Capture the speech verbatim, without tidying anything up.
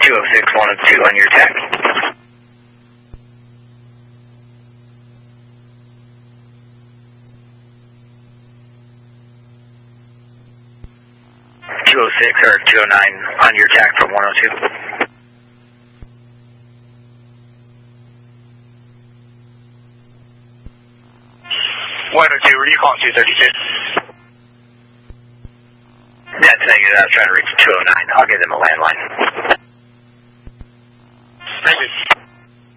two oh six, one oh two on your tack. two oh six or two oh nine on your tack for one oh two. one oh two, were you calling two thirty-two? That's negative, I was trying to reach two oh nine. I'll give them a landline.